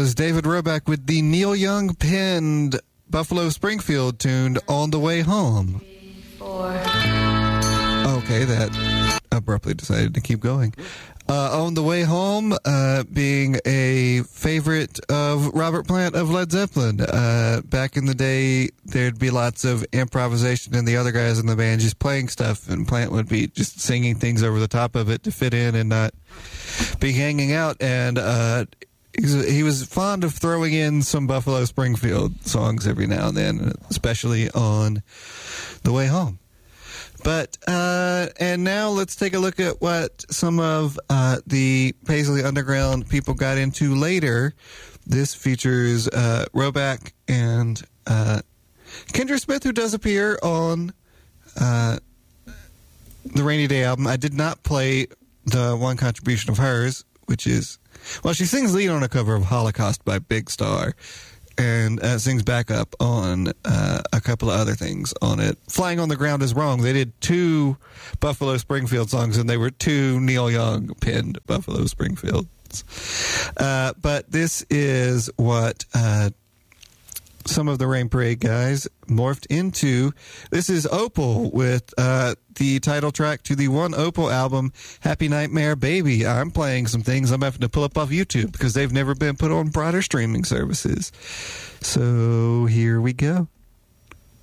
was David Roback with the Neil Young penned Buffalo Springfield tune On the Way Home. Okay, that abruptly decided to keep going. On the Way Home, being a favorite of Robert Plant of Led Zeppelin. Back in the day, there'd be lots of improvisation and the other guys in the band just playing stuff, and Plant would be just singing things over the top of it to fit in and not be hanging out. And he was fond of throwing in some Buffalo Springfield songs every now and then, especially on the way home. But, and now let's take a look at what some of the Paisley Underground people got into later. This features Roback and Kendra Smith, who does appear on the Rainy Day album. I did not play the one contribution of hers, which is, well, she sings lead on a cover of Holocaust by Big Star, and sings backup on a couple of other things on it. Flying on the Ground is Wrong. They did 2 Buffalo Springfield songs, and they were 2 Neil Young penned Buffalo Springfields. But this is what some of the Rain Parade guys morphed into. This is Opal with the title track to the one Opal album, Happy Nightmare Baby. I'm playing some things I'm having to pull up off YouTube because they've never been put on broader streaming services. So here we go.